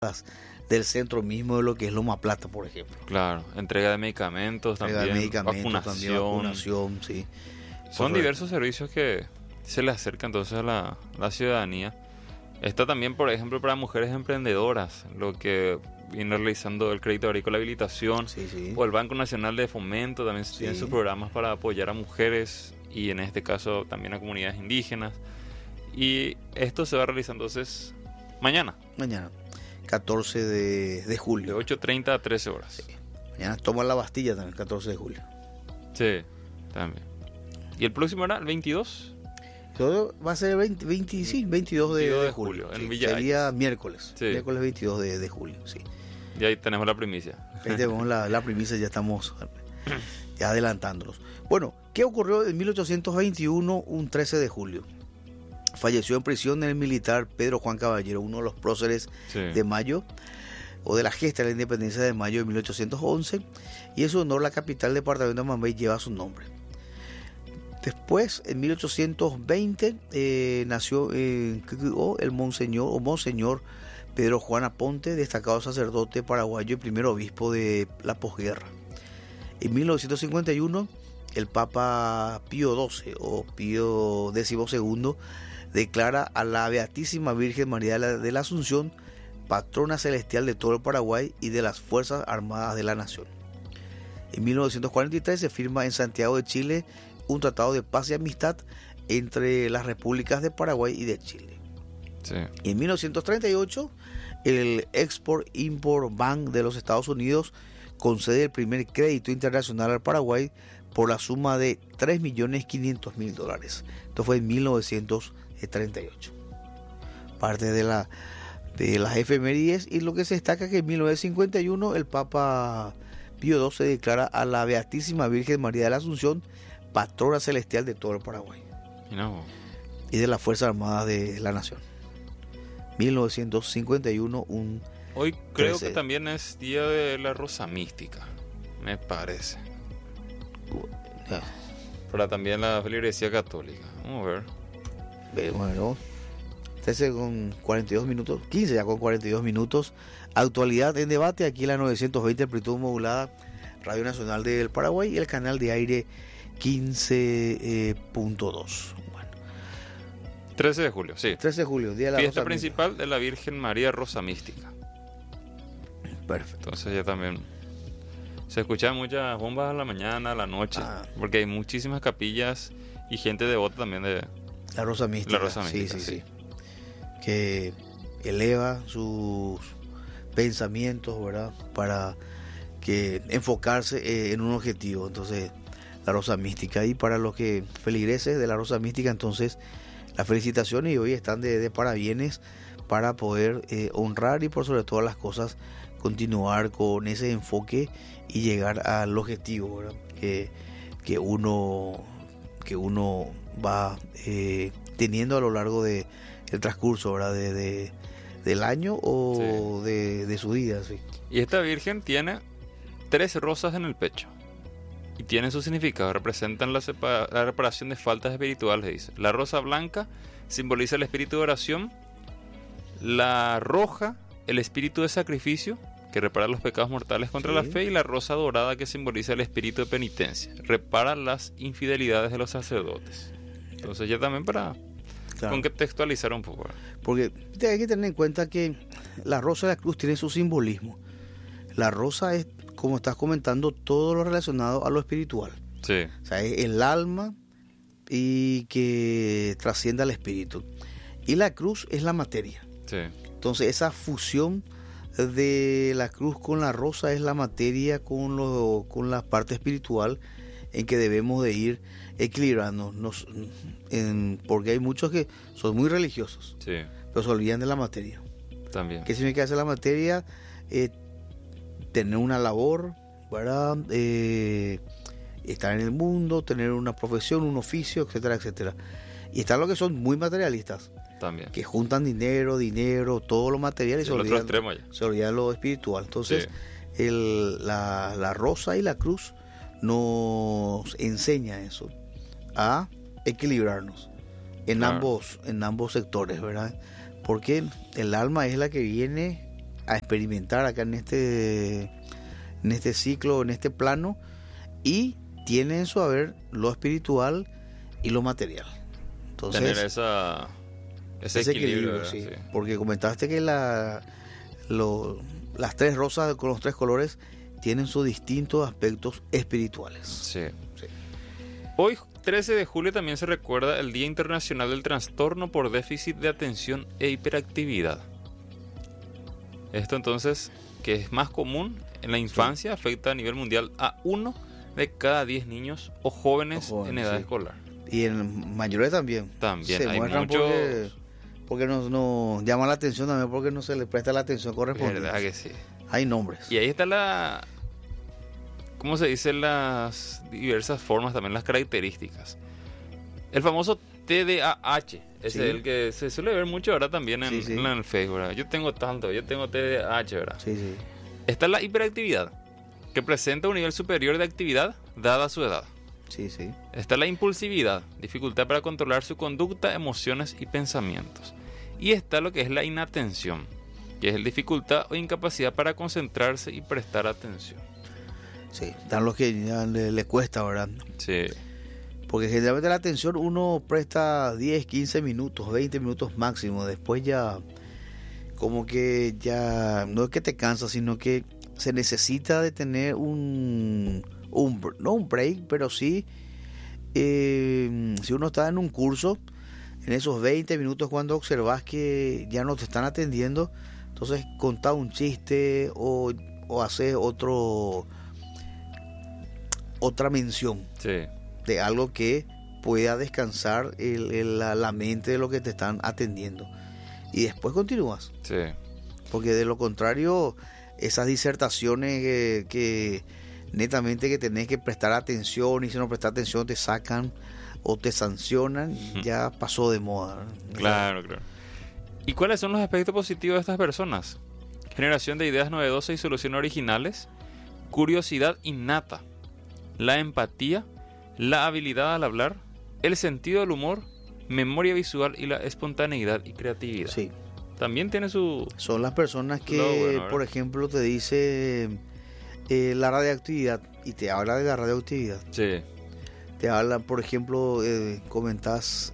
del centro mismo de lo que es Loma Plata, por ejemplo. Claro, entrega de medicamentos también, vacunación, sí. Son diversos servicios que se le acerca entonces a la ciudadanía. Está también, por ejemplo, para mujeres emprendedoras, lo que viene realizando el Crédito Agrícola Habilitación, o el Banco Nacional de Fomento, también tienen sus programas para apoyar a mujeres y en este caso también a comunidades indígenas. Y esto se va a realizar entonces mañana. 14 de julio. De 8:30 a 13 horas. Sí. Mañana toma la Bastilla también, 14 de julio. Sí, también. ¿Y el próximo era el 22? Todo va a ser el 22 de julio. En sería miércoles. Sí. Miércoles 22 de julio, sí. Y ahí tenemos la primicia. Ahí tenemos la primicia, ya estamos ya adelantándonos. Bueno, ¿qué ocurrió en 1821, un 13 de julio? Falleció en prisión el militar Pedro Juan Caballero, uno de los próceres de Mayo, o de la gesta de la independencia de Mayo de 1811, y en su honor la capital del departamento de Mamey lleva su nombre. Después, en 1820, nació el Monseñor Pedro Juan Aponte, destacado sacerdote paraguayo y primer obispo de la posguerra. En 1951, el Papa Pío XII o Pío XII declara a la Beatísima Virgen María de la Asunción patrona celestial de todo el Paraguay y de las Fuerzas Armadas de la Nación. En 1943 se firma en Santiago de Chile un tratado de paz y amistad entre las repúblicas de Paraguay y de Chile. Sí. Y en 1938 el Export-Import Bank de los Estados Unidos concede el primer crédito internacional al Paraguay por la suma de $3.500.000. Esto fue en 1938. Parte de las efemérides, y lo que se destaca es que en 1951 el Papa Pío XII declara a la Beatísima Virgen María de la Asunción patrona celestial de todo el Paraguay y de las Fuerzas Armadas de la Nación. 1951, hoy creo que también es día de la Rosa Mística, me parece. Pero también la feligresía católica. Vamos a ver. Bueno, 13 con 42 minutos, 15 ya con 42 minutos. Actualidad en debate aquí en la 920 amplitud modulada, Radio Nacional del Paraguay, y el canal de aire 15.2. Bueno. 13 de julio, sí. 13 de julio, día de la fiesta Rosa principal Mística de la Virgen María Rosa Mística. Perfecto. Entonces ya también se escuchan muchas bombas a la mañana, a la noche, porque hay muchísimas capillas y gente devota también de la Rosa Mística. La Rosa Mística, sí. Que eleva sus pensamientos, ¿verdad? Para que enfocarse en un objetivo. Entonces, la Rosa Mística. Y para los que feligreses de la Rosa Mística, entonces, las felicitaciones, y hoy están de parabienes para poder honrar y por sobre todas las cosas continuar con ese enfoque y llegar al objetivo, ¿verdad? Que uno va teniendo a lo largo del transcurso, ¿verdad? Del año o de su vida, sí. Y esta Virgen tiene 3 rosas en el pecho y tienen su significado. Representan la reparación de faltas espirituales, dice. La rosa blanca simboliza el espíritu de oración, la roja el espíritu de sacrificio, que repara los pecados mortales contra la fe, y la rosa dorada, que simboliza el espíritu de penitencia, repara las infidelidades de los sacerdotes. Entonces ya también para contextualizar un poco. Porque hay que tener en cuenta que la rosa de la cruz tiene su simbolismo. La rosa es, como estás comentando, todo lo relacionado a lo espiritual. Sí. O sea, es el alma y que trasciende al espíritu. Y la cruz es la materia. Sí. Entonces esa fusión de la cruz con la rosa es la materia con la parte espiritual, en que debemos de ir equilibrándonos, porque hay muchos que son muy religiosos, pero se olvidan de la materia. También. ¿Qué significa hacer la materia? Tener una labor, ¿verdad? Estar en el mundo, tener una profesión, un oficio, etcétera, etcétera. Y están los que son muy materialistas, también, que juntan dinero, todo lo material, y se olvidan lo espiritual. Entonces, la rosa y la cruz nos enseña eso, a equilibrarnos en ambos sectores, ¿verdad? Porque el alma es la que viene a experimentar acá en este ciclo, en este plano, y tiene en su haber lo espiritual y lo material. Entonces, tener ese equilibrio, ¿verdad? sí. Sí. Porque comentaste que las tres rosas con los tres colores tienen sus distintos aspectos espirituales. Sí. Sí. Hoy, 13 de julio, también se recuerda el Día Internacional del Trastorno por Déficit de Atención e Hiperactividad. Esto entonces, que es más común en la infancia, afecta a nivel mundial a 1 de cada 10 niños o jóvenes en edad escolar. Y en mayores también. También se hay muestran muchos... porque nos llama la atención también, porque no se les presta la atención correspondiente. ¿Verdad que sí? Hay nombres. Y ahí está ¿cómo se dice? Las diversas formas, también las características. El famoso TDAH, ese es el que se suele ver mucho ahora también en el Facebook, ¿verdad? Yo tengo TDAH, ¿verdad? Sí, sí. Está la hiperactividad, que presenta un nivel superior de actividad dada su edad. Sí, sí. Está la impulsividad, dificultad para controlar su conducta, emociones y pensamientos. Y está lo que es la inatención, que es la dificultad o incapacidad para concentrarse y prestar atención. Sí, están los que ya le cuesta, ¿verdad? Sí. Porque generalmente la atención uno presta 10, 15 minutos, 20 minutos máximo. Después ya, como que ya, no es que te cansa, sino que se necesita de tener no un break, pero sí, si uno está en un curso, en esos 20 minutos cuando observas que ya no te están atendiendo, entonces contá un chiste o hacer otra mención de algo que pueda descansar la mente de lo que te están atendiendo, y después continúas. Sí. Porque de lo contrario, esas disertaciones que netamente que tenés que prestar atención, y si no prestas atención te sacan o te sancionan, ya pasó de moda. Claro. ¿Y cuáles son los aspectos positivos de estas personas? Generación de ideas novedosas y soluciones originales, curiosidad innata, la empatía, la habilidad al hablar, el sentido del humor, memoria visual y la espontaneidad y creatividad. Sí. También tiene Son las personas que, por ejemplo, te dice la radioactividad, y te habla de la radioactividad. Sí. Te hablan, por ejemplo, comentás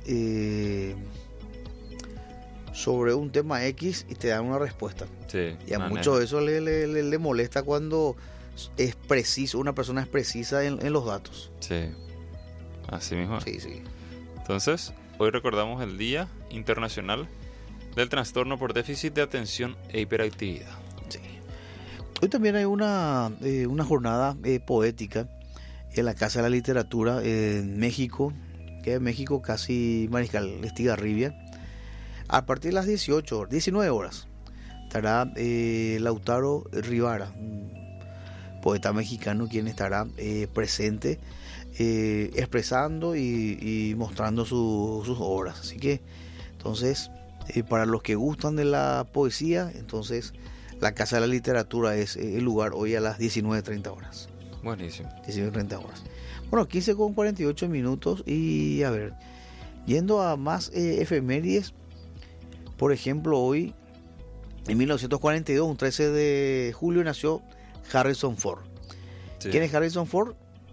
sobre un tema X y te dan una respuesta. Sí. Y a muchos eso le molesta cuando es preciso, una persona es precisa en los datos. Sí. Así mismo. Sí, sí. Entonces, hoy recordamos el Día Internacional del Trastorno por Déficit de Atención e Hiperactividad. Sí. Hoy también hay una jornada poética en la Casa de la Literatura en México, que es México, casi Mariscal Estigarribia. A partir de las 19 horas, estará Lautaro Rivara, un poeta mexicano, quien estará presente, expresando y mostrando sus obras. Así que, entonces, para los que gustan de la poesía, entonces la Casa de la Literatura es el lugar hoy a las 19:30 horas. Buenísimo. 19:30 horas. Bueno, 15:48 minutos. Y a ver, yendo a más efemérides, por ejemplo, hoy, en 1942, un 13 de julio, nació Harrison Ford. Sí. ¿Quién es Harrison Ford?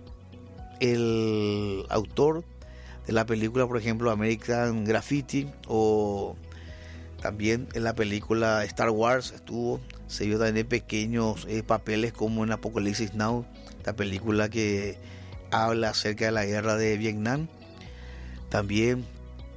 El autor de la película, por ejemplo, American Graffiti, o también en la película Star Wars se vio también pequeños papeles como en Apocalipsis Now, la película que habla acerca de la guerra de Vietnam. También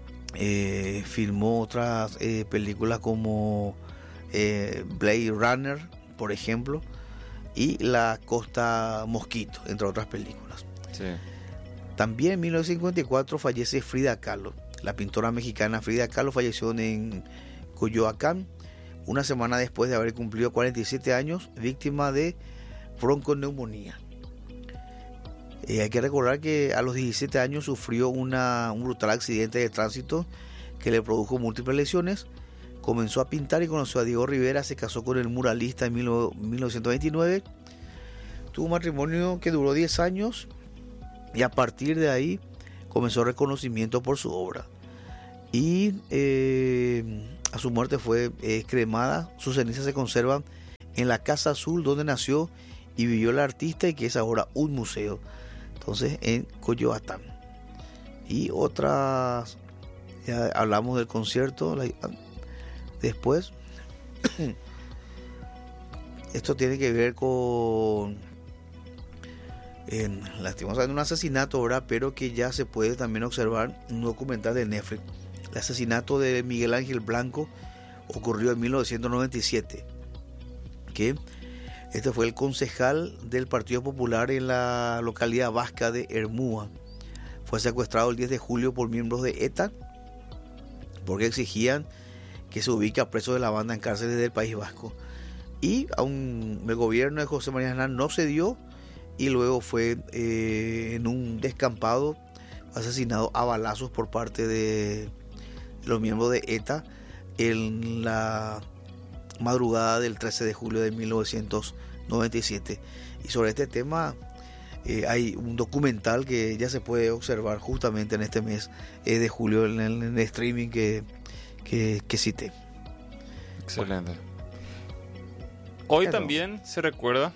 filmó otras películas como Blade Runner, por ejemplo, y La Costa Mosquito, entre otras películas. Sí. También en 1954 fallece Frida Kahlo. La pintora mexicana Frida Kahlo falleció en Coyoacán, una semana después de haber cumplido 47 años, víctima de bronconeumonía. Hay que recordar que a los 17 años sufrió un brutal accidente de tránsito que le produjo múltiples lesiones. Comenzó a pintar y conoció a Diego Rivera, se casó con el muralista en 1929. Tuvo un matrimonio que duró 10 años y a partir de ahí comenzó el reconocimiento por su obra. Y a su muerte fue cremada. Sus cenizas se conservan en la Casa Azul donde nació y vivió el artista y que es ahora un museo. Entonces en Coyoacán. Y otras, ya hablamos del concierto. Después, esto tiene que ver con lastimosamente un asesinato, ¿verdad? Pero que ya se puede también observar en un documental de Netflix. El asesinato de Miguel Ángel Blanco ocurrió en 1997, que este fue el concejal del Partido Popular en la localidad vasca de Ermua. Fue secuestrado el 10 de julio por miembros de ETA porque exigían que se ubique a presos de la banda en cárceles del País Vasco. Y aún el gobierno de José María Aznar no cedió y luego fue en un descampado asesinado a balazos por parte de los miembros de ETA en la madrugada del 13 de julio de 1997. Y sobre este tema hay un documental que ya se puede observar justamente en este mes de julio en el streaming que cité. Excelente. Hoy Claro. también se recuerda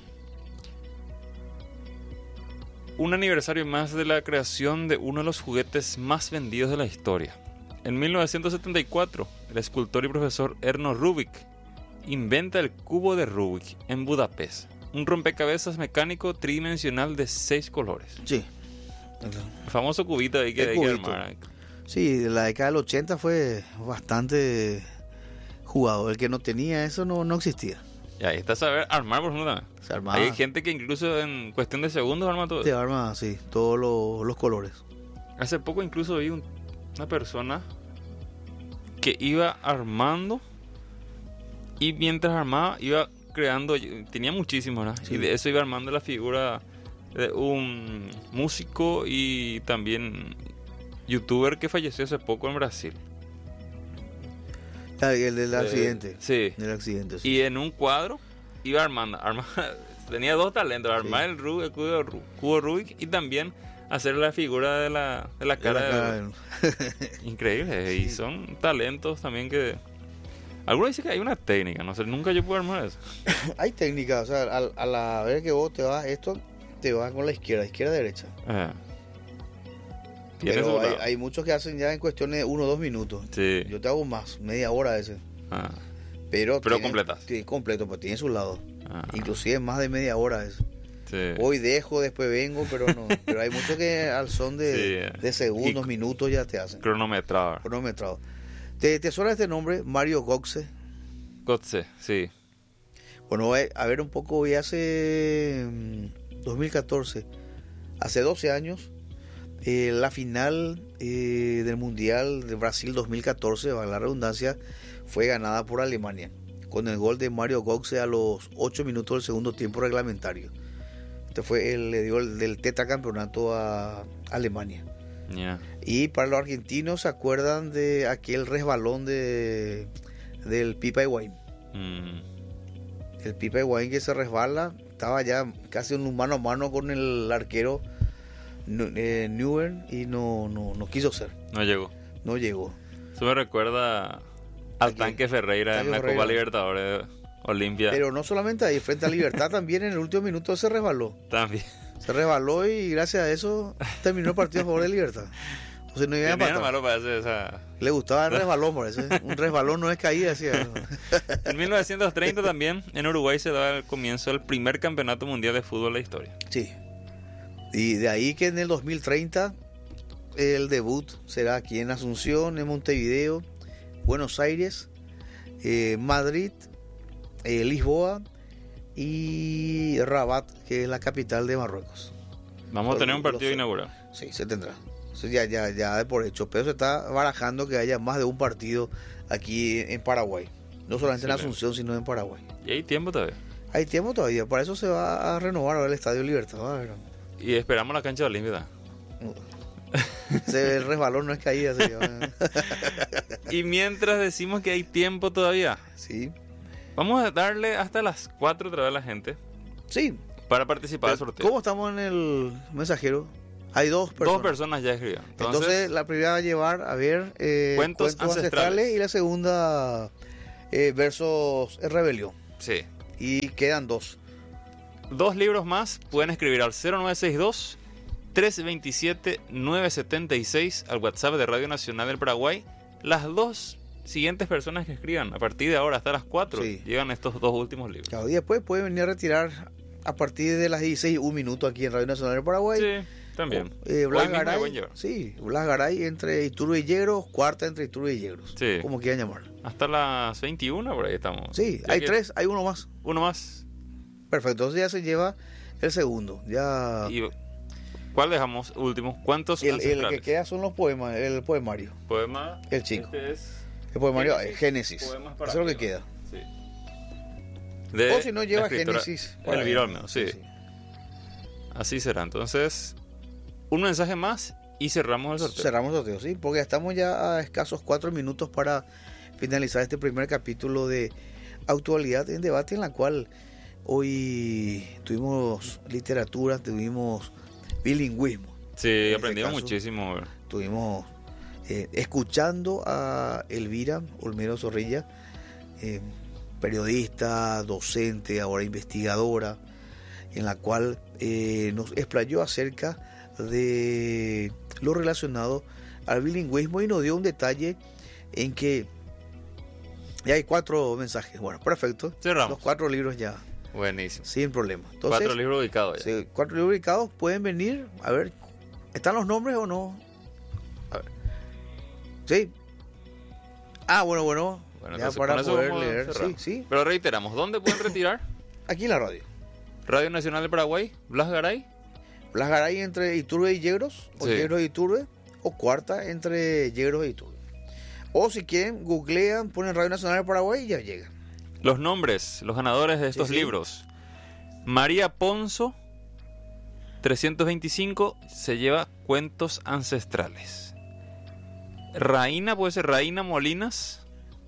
un aniversario más de la creación de uno de los juguetes más vendidos de la historia. En 1974, el escultor y profesor Erno Rubik inventa el cubo de Rubik en Budapest, un rompecabezas mecánico tridimensional de 6 colores. Sí. El famoso cubito ahí que El hay que cubito. armar. Sí, la década del 80 fue bastante jugado. El que no tenía eso no existía. Y ahí está saber armar, por ejemplo, también. Se armaba, Hay gente que incluso en cuestión de segundos arma todo. te arma así, todos los colores. Hace poco incluso vi una persona que iba armando y mientras armaba iba creando, tenía muchísimos, ¿verdad? Sí. Y de eso iba armando la figura de un músico y también youtuber que falleció hace poco en Brasil. Ah, el del accidente. Sí. Del accidente, sí. Y en un cuadro iba armando. Tenía dos talentos, armar el cubo Rubik y también hacer la figura de la cara. Increíble. Y son talentos también que... Algunos dicen que hay una técnica, no sé, nunca yo pude armar eso. Hay técnicas, o sea, a la vez que vos te vas esto, te vas con la izquierda, derecha. Tiene su Pero lado. hay muchos que hacen ya en cuestión de 1 o 2 minutos. Sí. Yo te hago más, media hora ese. Ah, Pero completas. Sí, completo, pues tiene su lado. ah, Inclusive más de media hora ese. sí. Hoy dejo, después vengo, pero no. Pero hay muchos que al son de segundos, Y minutos ya te hacen. cronometrado. Cronometrado. ¿Te suena este nombre? Mario Götze. Götze, sí. Bueno, a ver un poco, ya hace 2014, hace 12 años, la final del Mundial de Brasil 2014, valga la redundancia, fue ganada por Alemania, con el gol de Mario Götze a los 8 minutos del segundo tiempo reglamentario. Este fue le dio del tetracampeonato a Alemania. Yeah. Y para los argentinos, ¿se acuerdan de aquel resbalón del Pipa Higuaín? El Pipa Higuaín que se resbala, estaba ya casi en un mano a mano con el arquero Neuer y no quiso ser, No llegó. no llegó. Eso me recuerda al Aquí. Tanque Ferreira Tanque en la Ferreira. Copa Libertadores Olimpia. Pero no solamente ahí, frente a Libertad también en el último minuto se resbaló. También. Se resbaló y gracias a eso terminó el partido a favor de Libertad. O sea, no iba a Tenía empatar. malo parece esa... Le gustaba el resbalón, parece. Un resbalón no es caída, decía. En 1930 también en Uruguay se daba el comienzo del primer campeonato mundial de fútbol de la historia. Sí. Y de ahí que en el 2030 el debut será aquí en Asunción, en Montevideo, Buenos Aires, Madrid, Lisboa y Rabat, que es la capital de Marruecos. Vamos a tener un Lo partido sé. inaugural. Sí, se tendrá. Eso ya de por hecho. Pero se está barajando que haya más de un partido aquí en Paraguay. No solamente en Excelente. Asunción, sino en Paraguay. Y hay tiempo todavía. Hay tiempo todavía. Para eso se va a renovar ahora el Estadio Libertad. Va a ver. Y esperamos la cancha de Olimpia. El resbalón no es caída. Se llama. Y mientras decimos que hay tiempo todavía, Sí. vamos a darle hasta las 4 otra vez a la gente Sí. para participar del sorteo. ¿Cómo estamos en el mensajero? Hay dos personas. Dos personas ya escribieron. Entonces la primera va a llevar a ver cuentos ancestrales y la segunda versos en rebelión. Sí. Y quedan dos. 2 libros más pueden escribir al 0962 327 976 al WhatsApp de Radio Nacional del Paraguay. Las 2 siguientes personas que escriban a partir de ahora hasta las 4 Sí. llegan estos 2 últimos libros. Claro, y después pueden venir a retirar a partir de las 16, un minuto aquí en Radio Nacional del Paraguay. Sí, también. Blas Hoy mismo Garay, pueden llevar. sí, Blas Garay entre Iturbe y Yegros, cuarta entre Iturbe y Yegros. Sí. Como quieran llamarlo. Hasta las 21 por ahí estamos. Sí, Ya hay que- 3, hay uno más. Uno más. Perfecto, entonces ya se lleva el segundo. Ya ¿Y cuál dejamos último? ¿Cuántos el ancestrales? que queda son los poemas, el poemario. Poema. El chico. Este es El poemario Génesis, Génesis. poemas Eso para es lo que arriba. queda. Sí. De O si no lleva la escritora Génesis. Elvira Olmedo, sí. Así será. Entonces, un mensaje más y cerramos el sorteo. Cerramos el sorteo, sí, porque estamos ya a escasos 4 minutos para finalizar este primer capítulo de Actualidad en Debate, en la cual hoy tuvimos literatura, tuvimos bilingüismo, Sí, este aprendimos caso, muchísimo. tuvimos escuchando a Elvira Olmedo Zorrilla, periodista, docente, ahora investigadora, en la cual nos explayó acerca de lo relacionado al bilingüismo y nos dio un detalle en que ya hay 4 mensajes. Bueno, perfecto. Cerramos. Los 4 libros ya, Buenísimo. sin problema. Entonces, 4 libros ubicados ya. sí, 4 libros ubicados pueden venir. A ver, ¿están los nombres o no? A ver. Sí. Ah, bueno. Bueno, Ya entonces, para con eso poder vamos a leer. Sí, cerrar. sí. Pero reiteramos, ¿dónde pueden retirar? Aquí en la radio. Radio Nacional del Paraguay, Blas Garay. Blas Garay entre Iturbe y Yegros, o Sí. Yegros y Iturbe, o cuarta entre Yegros y Iturbe. O si quieren, googlean, ponen Radio Nacional del Paraguay y ya llegan. Los nombres, los ganadores de estos Sí. libros. María Ponzo, 325, se lleva Cuentos Ancestrales. Raína, puede ser Raína Molinas,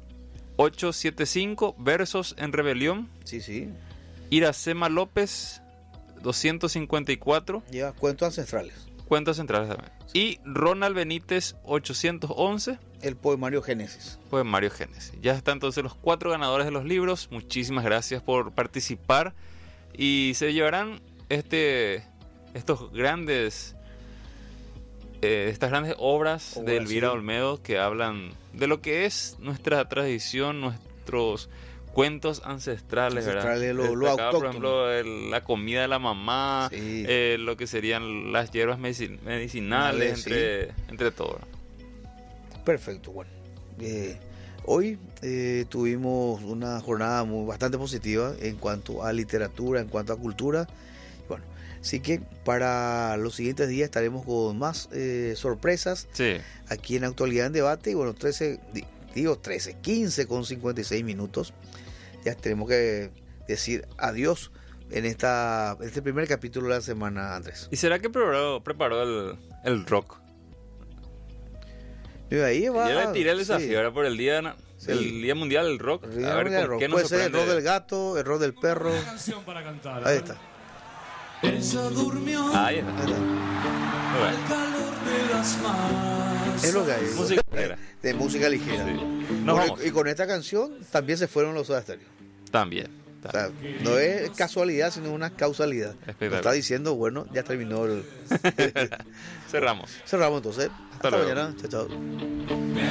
875, Versos en Rebelión. Sí. Iracema López, 254, Lleva cuentos ancestrales. Cuentos Centrales también. Y Ronald Benítez, 811, El poemario Génesis. pues Mario Génesis. Ya están entonces los 4 ganadores de los libros. Muchísimas gracias por participar. Y se llevarán estos grandes estas grandes obras de Elvira sí. Olmedo que hablan de lo que es nuestra tradición, nuestros cuentos ancestrales, ¿verdad? Lo Destacaba, por autóctono. ejemplo, la comida de la mamá, Sí. lo que serían las hierbas medicinales, entre todo. Perfecto, bueno. Hoy tuvimos una jornada bastante positiva en cuanto a literatura, en cuanto a cultura. Bueno, así que para los siguientes días estaremos con más sorpresas Sí. aquí en Actualidad en Debate. Y bueno, 15 con 56 minutos. Ya tenemos que decir adiós en este primer capítulo de la semana, Andrés. ¿Y será que preparó el rock? Y ahí va, Yo le tiré el desafío, sí. ahora por el día Mundial del Rock. El A ver Día del con Rock. qué nos Puede ser el sorprende. rol del gato, el rol del perro. Una canción para cantar. Ahí está. Ella durmió Ahí está. Ahí está. Muy bueno. al calor de las masas. Es lo que hay. Música ligera. De música ligera. Sí. Nos Bueno, vamos. y con esta canción también se fueron los Soda Stereo. También. O sea, no es casualidad, sino una causalidad. Espectacular. Nos está diciendo, bueno, ya terminó el... Cerramos. Cerramos entonces. Hasta luego. mañana. Chao, chao.